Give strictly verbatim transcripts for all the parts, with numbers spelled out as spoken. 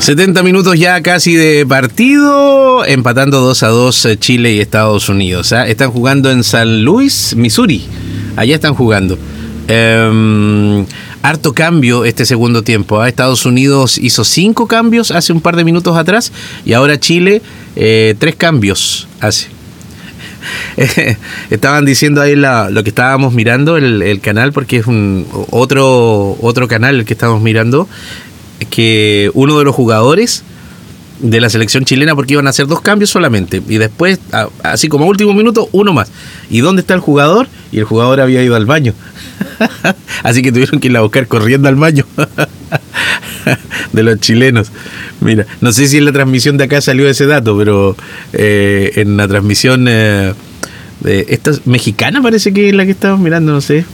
setenta minutos ya casi de partido, empatando dos a dos Chile y Estados Unidos. ¿eh? Están jugando en San Luis, Missouri. Allá están jugando. Eh, harto cambio este segundo tiempo. ¿eh? Estados Unidos hizo cinco cambios hace un par de minutos atrás y ahora Chile eh, tres cambios hace. Estaban diciendo ahí la, lo que estábamos mirando, el, el canal, porque es un otro, otro canal el que estamos mirando, que uno de los jugadores de la selección chilena, porque iban a hacer dos cambios solamente, y después, así como a último minuto, uno más. ¿Y dónde está el jugador? Y el jugador había ido al baño. Así que tuvieron que ir a buscar corriendo al baño de los chilenos. Mira, no sé si en la transmisión de acá salió ese dato, pero eh, en la transmisión eh, de esta mexicana parece que es la que estamos mirando, no sé.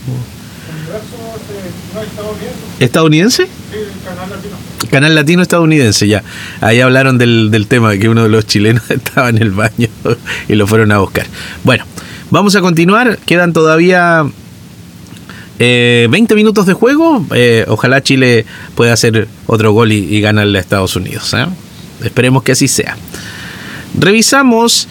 ¿Estadounidense? Sí, el canal latino. Canal latino estadounidense, ya. Ahí hablaron del, del tema de que uno de los chilenos estaba en el baño y lo fueron a buscar. Bueno, vamos a continuar. Quedan todavía eh, veinte minutos de juego. Eh, ojalá Chile pueda hacer otro gol y, y ganarle a Estados Unidos. ¿eh? Esperemos que así sea. Revisamos.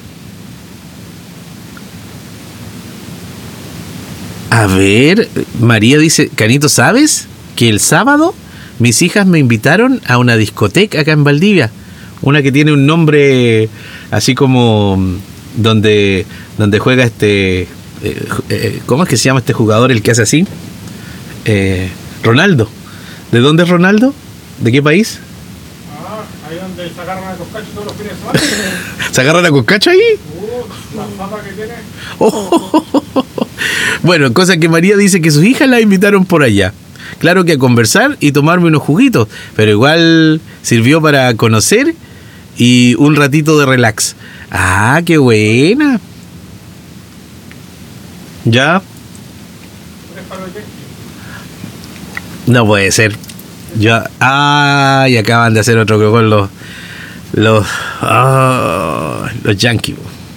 A ver, María dice, Canito, ¿sabes que el sábado mis hijas me invitaron a una discoteca acá en Valdivia? Una que tiene un nombre así como donde, donde juega este... Eh, eh, ¿Cómo es que se llama este jugador, el que hace así? Eh, Ronaldo. ¿De dónde es Ronaldo? ¿De qué país? Ah, ahí donde se agarran a Coscacho todos los fines de semana. ¿Se agarran a Coscacho ahí? Uh, la fama que tiene. Oh. Bueno, cosa que María dice que sus hijas la invitaron por allá. Claro que a conversar y tomarme unos juguitos, pero igual sirvió para conocer y un ratito de relax. Ah, qué buena. ¿Ya? No puede ser. Ya. Ah, y acaban de hacer otro gol los los oh, los Yankees.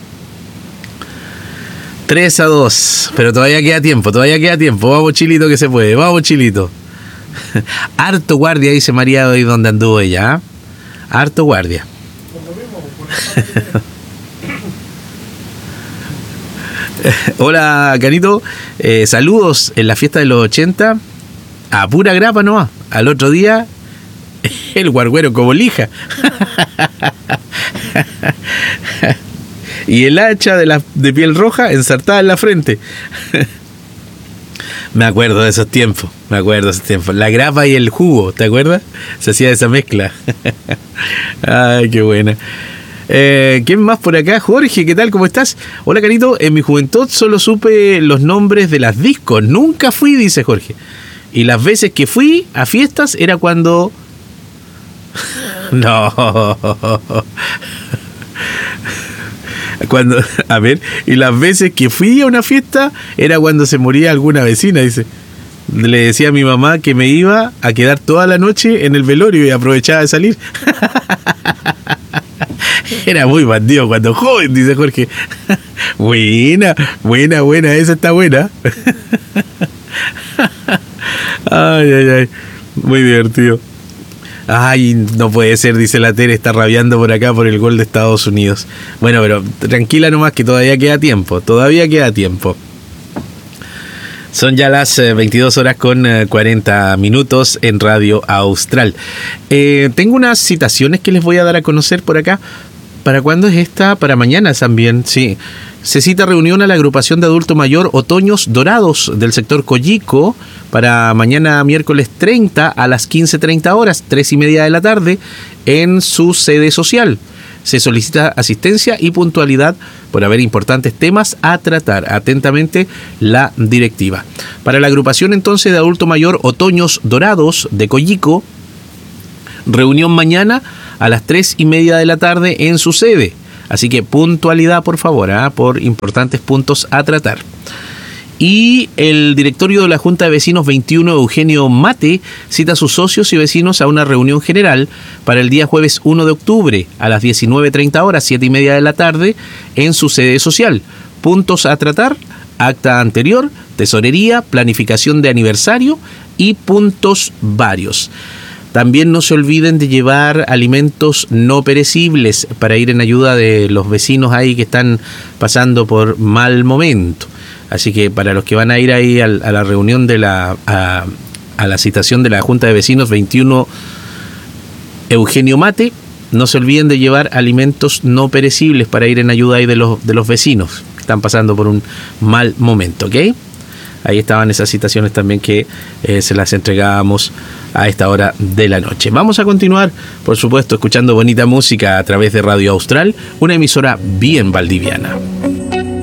tres a dos, pero todavía queda tiempo, todavía queda tiempo. Vamos, Chilito, que se puede. Vamos, Chilito. Harto guardia, dice María, hoy donde anduvo ella. ¿eh? Harto guardia. Hola, Canito. Eh, saludos en la fiesta de los ochenta. A pura grapa nomás. Al otro día, el guarguero como lija. Y el hacha de, la, de piel roja ensartada en la frente. Me acuerdo de esos tiempos. Me acuerdo de esos tiempos. La grapa y el jugo, ¿te acuerdas? Se hacía esa mezcla. Ay, qué buena. Eh, ¿Quién más por acá? Jorge, ¿qué tal? ¿Cómo estás? Hola, Canito. En mi juventud solo supe los nombres de las discos. Nunca fui, dice Jorge. Y las veces que fui a fiestas era cuando... No... Cuando, a ver, y las veces que fui a una fiesta era cuando se moría alguna vecina, dice. Le decía a mi mamá que me iba a quedar toda la noche en el velorio y aprovechaba de salir. Era muy bandido cuando joven, dice Jorge. Buena, buena, buena, esa está buena. Ay, ay, ay, muy divertido. Ay, no puede ser, dice la Tere, está rabiando por acá por el gol de Estados Unidos. Bueno, pero tranquila nomás que todavía queda tiempo, todavía queda tiempo. Son ya las veintidós horas con cuarenta minutos en Radio Austral. Eh, tengo unas citaciones que les voy a dar a conocer por acá. ¿Para cuándo es esta? Para mañana también, sí. Se cita reunión a la agrupación de adulto mayor Otoños Dorados del sector Coyico para mañana miércoles treinta a las quince treinta horas, tres y media de la tarde, en su sede social. Se solicita asistencia y puntualidad por haber importantes temas a tratar. Atentamente, la directiva. Para la agrupación entonces de adulto mayor Otoños Dorados de Coyico, reunión mañana a las tres y media de la tarde en su sede. Así que puntualidad, por favor, ¿eh? por importantes puntos a tratar. Y el directorio de la Junta de Vecinos veintiuno, Eugenio Mate, cita a sus socios y vecinos a una reunión general para el día jueves uno de octubre a las diecinueve treinta horas, siete y media de la tarde, en su sede social. Puntos a tratar: acta anterior, tesorería, planificación de aniversario y puntos varios. También no se olviden de llevar alimentos no perecibles para ir en ayuda de los vecinos ahí que están pasando por mal momento. Así que para los que van a ir ahí a, a la reunión de la a, a la citación de la Junta de Vecinos veintiuno Eugenio Mate, no se olviden de llevar alimentos no perecibles para ir en ayuda ahí de los de los vecinos que están pasando por un mal momento, ¿ok? Ahí estaban esas citaciones también que eh, se las entregábamos a esta hora de la noche. Vamos a continuar, por supuesto, escuchando bonita música a través de Radio Austral, una emisora bien valdiviana.